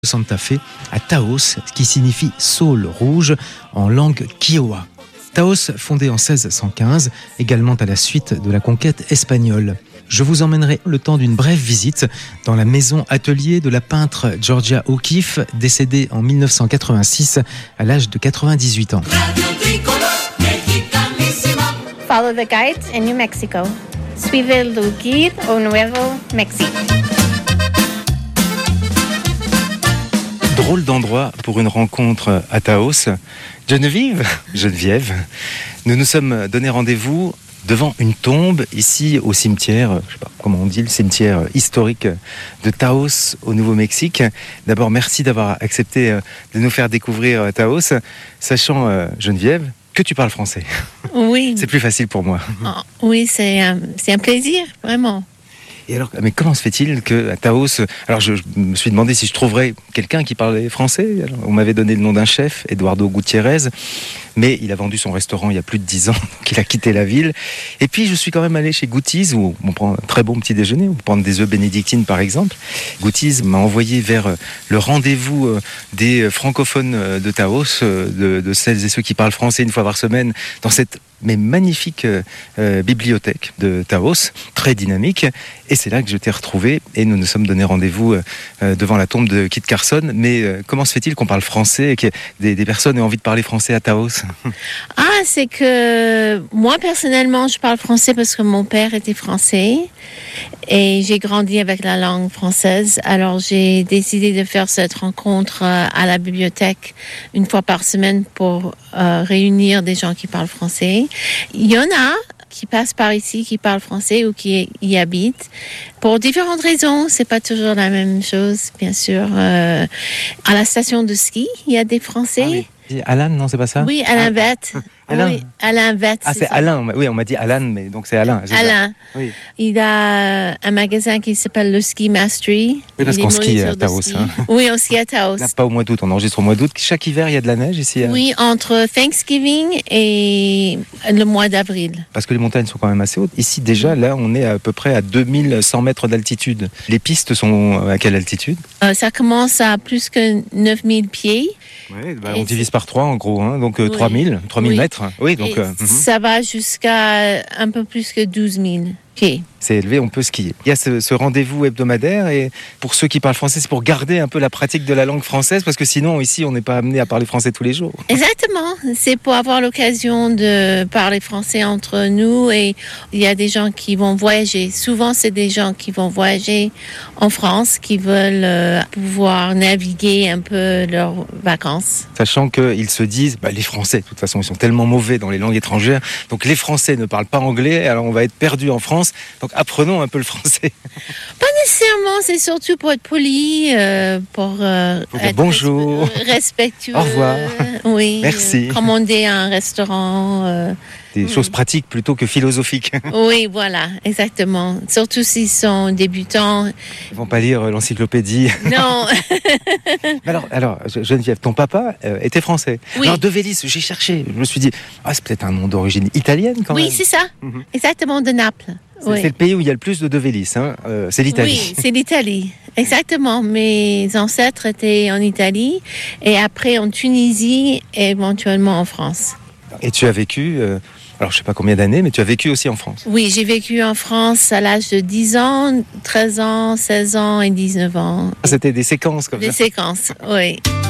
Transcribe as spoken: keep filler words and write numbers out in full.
Santa Fe à Taos, qui signifie saule rouge en langue kiowa. Taos, fondée en seize cent quinze, également à la suite de la conquête espagnole. Je vous emmènerai le temps d'une brève visite dans la maison atelier de la peintre Georgia O'Keeffe, décédée en dix-neuf cent quatre-vingt-six à l'âge de quatre-vingt-dix-huit ans. Follow the guide in New Mexico. Suive el guide au Nuevo Mexico. Drôle d'endroit pour une rencontre à Taos. Geneviève, Geneviève, nous nous sommes donné rendez-vous devant une tombe ici au cimetière, je sais pas comment on dit, le cimetière historique de Taos au Nouveau-Mexique. D'abord, merci d'avoir accepté de nous faire découvrir Taos, sachant, Geneviève, que tu parles français. Oui. C'est plus facile pour moi. Oh, oui, c'est un, c'est un plaisir, vraiment. Et alors, mais comment se fait-il qu'à Taos, alors je, je me suis demandé si je trouverais quelqu'un qui parlait français. Alors, on m'avait donné le nom d'un chef, Eduardo Gutiérrez, mais il a vendu son restaurant il y a plus de dix ans, donc il a quitté la ville. Et puis je suis quand même allé chez Goutiz, où on prend un très bon petit déjeuner, on peut prendre des œufs bénédictines par exemple. Goutiz m'a envoyé vers le rendez-vous des francophones de Taos, de, de celles et ceux qui parlent français une fois par semaine, dans cette mais magnifique euh, bibliothèque de Taos, très dynamique. Et c'est là que je t'ai retrouvé et nous nous sommes donné rendez-vous euh, devant la tombe de Kit Carson. Mais euh, comment se fait-il qu'on parle français et que des, des personnes aient envie de parler français à Taos? Ah, c'est que moi, personnellement, je parle français parce que mon père était français et j'ai grandi avec la langue française. Alors, j'ai décidé de faire cette rencontre euh, à la bibliothèque une fois par semaine pour euh, réunir des gens qui parlent français. Il y en a qui passent par ici, qui parlent français ou qui y habitent. Pour différentes raisons, c'est pas toujours la même chose, bien sûr. Euh, à la station de ski, il y a des Français. Ah oui. Alan, non, c'est pas ça? Oui, Alain ah. Vette. Alain. Oui, Alain Vette. Ah, c'est, c'est Alain. Oui, on m'a dit Alan, mais donc c'est Alain. Alain. Oui. Il a un magasin qui s'appelle le Ski Mastery. Oui, parce Il qu'on skie à Taos. Ski. Hein. Oui, on skie à Taos. Là, pas au mois d'août, on enregistre au mois d'août. Chaque hiver, il y a de la neige ici. Oui, entre Thanksgiving et le mois d'avril. Parce que les montagnes sont quand même assez hautes. Ici, déjà, là, on est à peu près à deux mille cent mètres d'altitude. Les pistes sont à quelle altitude? euh, Ça commence à plus que neuf mille pieds. Ouais, bah, on divise par trois en gros, hein, donc euh, oui. trois mille Oui. mètres. Oui, donc euh, ça va jusqu'à un peu plus que douze mille pieds. C'est élevé, on peut skier. Il y a ce, ce rendez-vous hebdomadaire et pour ceux qui parlent français, c'est pour garder un peu la pratique de la langue française parce que sinon ici on n'est pas amené à parler français tous les jours. Exactement, c'est pour avoir l'occasion de parler français entre nous et il y a des gens qui vont voyager. Souvent c'est des gens qui vont voyager en France, qui veulent euh, pouvoir naviguer un peu leurs vacances. Sachant qu'ils se disent, bah, les Français de toute façon ils sont tellement mauvais dans les langues étrangères, donc les Français ne parlent pas anglais, alors on va être perdu en France. Donc apprenons un peu le français. Pas nécessairement, c'est surtout pour être poli, euh, pour euh, pour dire être bonjour, res- respectueux. Au revoir. Oui. Merci. Euh, commander à un restaurant. Euh, Des choses pratiques plutôt que philosophiques. Oui, voilà, exactement. Surtout s'ils sont débutants. Ils vont pas lire l'encyclopédie. Non. alors, alors, Geneviève, ton papa euh, était français. Oui. Alors, De Vélis, j'ai cherché. Je me suis dit, ah, c'est peut-être un nom d'origine italienne quand oui, même. Oui, c'est ça. Mm-hmm. Exactement, de Naples. C'est, oui. c'est le pays où il y a le plus de De Vélis. Hein. Euh, c'est l'Italie. Oui, c'est l'Italie. Exactement. Mes ancêtres étaient en Italie et après en Tunisie et éventuellement en France. Et tu as vécu... Euh, Alors, je ne sais pas combien d'années, mais tu as vécu aussi en France. Oui, j'ai vécu en France à l'âge de dix ans, treize ans, seize ans et dix-neuf ans. C'était des séquences comme des ça. Des séquences, oui.